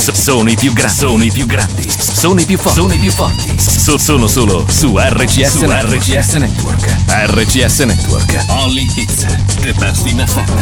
Sono i più grandi, sono i più grandi, sono i più forti, sono i più forti. Sono solo su RCS Network. RCS Network. RCS Network. Only hits. The best in FM.